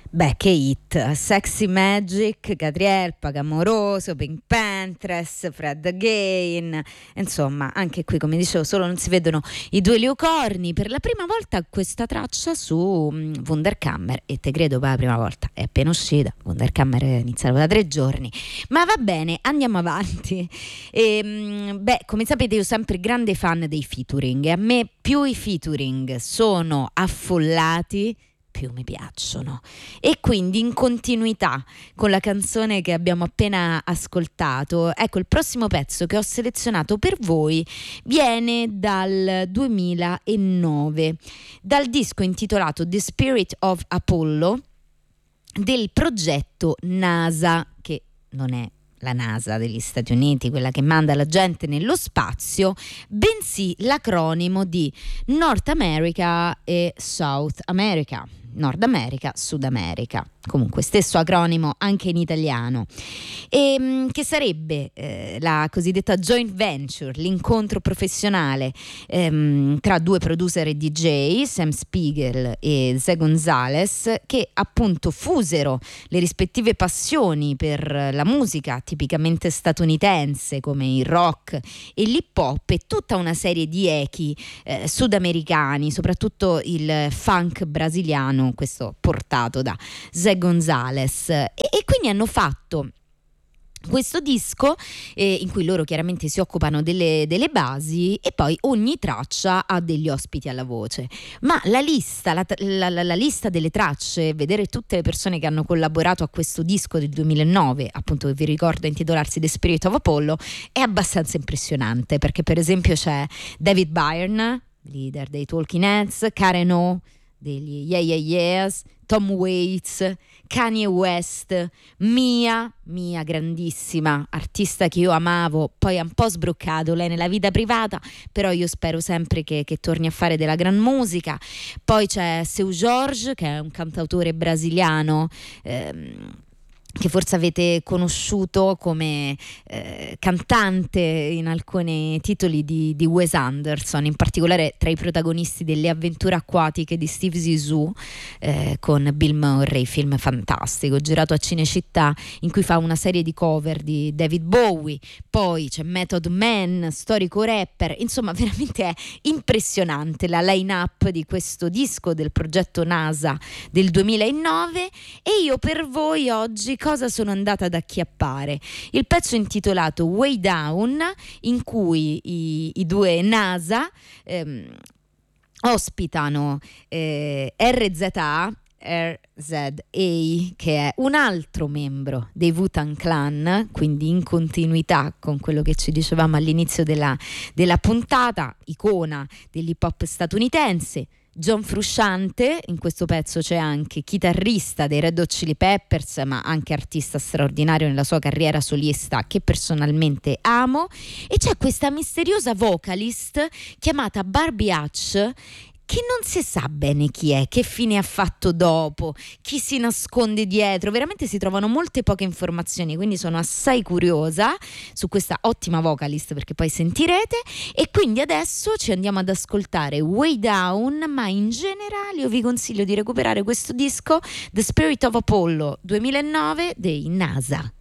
Beh, che hit, Sexy Magic, Catriel, Pagamoroso, Pink Panthers, Fred Again, insomma anche qui come dicevo solo non si vedono i due liucorni. Per la prima volta questa traccia su Wunderkammer, e te credo per la prima volta, è appena uscita, Wunderkammer è iniziato da 3 giorni, ma va bene, andiamo avanti. Beh, come sapete io sempre grande fan dei featuring, e a me più i featuring sono affollati più mi piacciono, e quindi in continuità con la canzone che abbiamo appena ascoltato, ecco il prossimo pezzo che ho selezionato per voi viene dal 2009, dal disco intitolato The Spirit of Apollo del progetto NASA, che non è la NASA degli Stati Uniti, quella che manda la gente nello spazio, bensì l'acronimo di North America e South America. Nord America, Sud America, comunque stesso acronimo anche in italiano, e che sarebbe la cosiddetta joint venture, l'incontro professionale tra due producer e DJ, Sam Spiegel e Zé González, che appunto fusero le rispettive passioni per la musica tipicamente statunitense come il rock e l'hip hop e tutta una serie di echi sudamericani, soprattutto il funk brasiliano, questo portato da Zé González, e quindi hanno fatto questo disco in cui loro chiaramente si occupano delle basi, e poi ogni traccia ha degli ospiti alla voce, ma la lista delle tracce, vedere tutte le persone che hanno collaborato a questo disco del 2009, appunto che vi ricordo intitolarsi The Spirit of Apollo, è abbastanza impressionante, perché per esempio c'è David Byrne, leader dei Talking Heads, Karen O degli Yeah Yeah Yeahs, Tom Waits, Kanye West, Mia grandissima artista che io amavo, poi ha un po' sbroccato lei nella vita privata, però io spero sempre che torni a fare della gran musica. Poi c'è Seu Jorge, che è un cantautore brasiliano che forse avete conosciuto come cantante in alcuni titoli di Wes Anderson, in particolare tra i protagonisti delle avventure acquatiche di Steve Zissou con Bill Murray, film fantastico girato a Cinecittà, in cui fa una serie di cover di David Bowie. Poi c'è Method Man, storico rapper, insomma veramente è impressionante la line-up di questo disco del progetto NASA del 2009, e io per voi oggi cosa sono andata ad acchiappare? Il pezzo intitolato Way Down, in cui i due NASA ospitano RZA, che è un altro membro dei Wu-Tang Clan, quindi in continuità con quello che ci dicevamo all'inizio della puntata, icona dell'hip hop statunitense. John Frusciante, in questo pezzo c'è anche chitarrista dei Red Hot Chili Peppers, ma anche artista straordinario nella sua carriera solista che personalmente amo, e c'è questa misteriosa vocalist chiamata Barbie Hutch, che non si sa bene chi è, che fine ha fatto dopo, chi si nasconde dietro, veramente si trovano molte poche informazioni, quindi sono assai curiosa su questa ottima vocalist, perché poi sentirete, e quindi adesso ci andiamo ad ascoltare Way Down, ma in generale io vi consiglio di recuperare questo disco The Spirit of Apollo 2009 dei NASA.